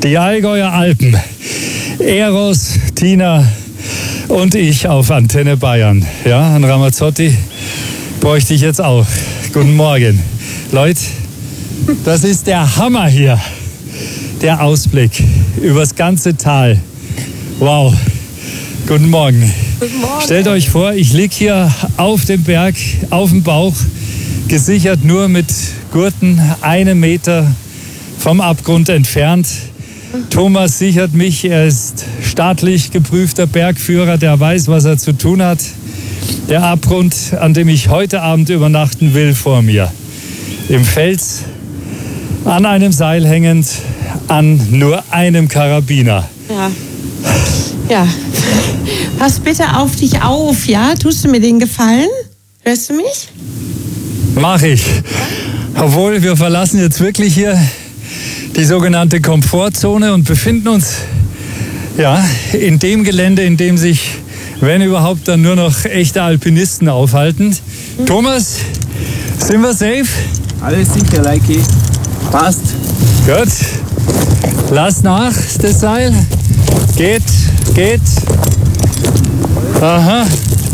Die Allgäuer Alpen. Eros, Tina und ich auf Antenne Bayern. Ja, an Ramazzotti bräuchte ich jetzt auch. Guten Morgen. Leute, das ist der Hammer hier. Der Ausblick übers ganze Tal. Wow. Guten Morgen. Guten Morgen. Stellt euch vor, ich liege hier auf dem Berg, auf dem Bauch, gesichert nur mit Gurten, 1 Meter vom Abgrund entfernt. Thomas sichert mich, er ist staatlich geprüfter Bergführer, der weiß, was er zu tun hat. Der Abgrund, an dem ich heute Abend übernachten will, vor mir. Im Fels, an einem Seil hängend, an nur einem Karabiner. Ja. Pass bitte auf dich auf, ja? Tust du mir den Gefallen? Hörst du mich? Mach ich. Obwohl, wir verlassen jetzt wirklich hier die sogenannte Komfortzone und befinden uns in dem Gelände, in dem sich, wenn überhaupt, dann nur noch echte Alpinisten aufhalten. Thomas, sind wir safe? Alles sicher, Leiki. Passt. Gut. Lass nach, das Seil. Geht. Aha.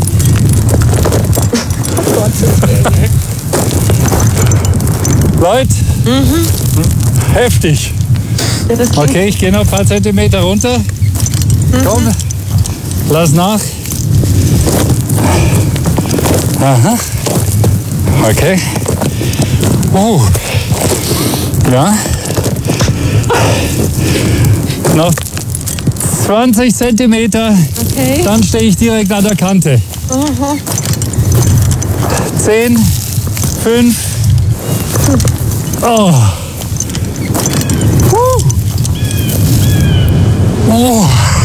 Leute, heftig. Ja, das klingt- Okay, ich gehe noch ein paar Zentimeter runter. Komm, lass nach. Aha. Okay. Oh. Ja. Noch 20 Zentimeter. Okay. Dann stehe ich direkt an der Kante. 10, 5. Oh. Oh.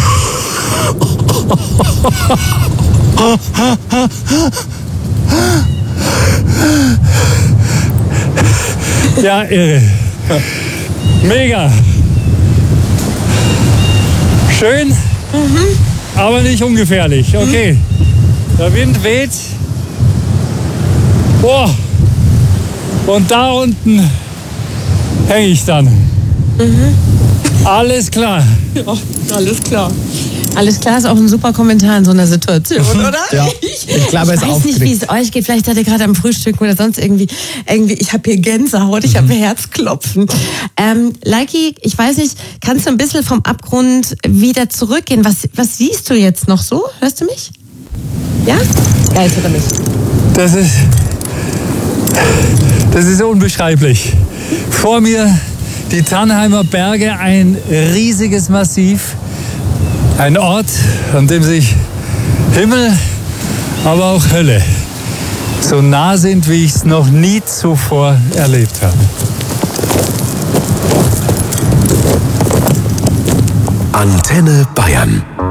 Ja, irre. Mega. Schön, aber nicht ungefährlich. Okay. Der Wind weht. Boah. Und da unten hänge ich dann. Alles klar. Ja, alles klar. Alles klar ist auch ein super Kommentar in so einer Situation, oder? Ja, ich glaube, er ist Ich weiß nicht, wie es euch geht. Vielleicht seid ihr gerade am Frühstücken oder sonst irgendwie ich habe hier Gänsehaut, ich habe Herzklopfen. Leiki, ich weiß nicht, kannst du ein bisschen vom Abgrund wieder zurückgehen? Was siehst du jetzt noch so? Hörst du mich? Ja? Ja, jetzt hört er mich. Das ist unbeschreiblich. Vor mir die Tannheimer Berge, ein riesiges Massiv. Ein Ort, an dem sich Himmel, aber auch Hölle so nah sind, wie ich es noch nie zuvor erlebt habe. Antenne Bayern.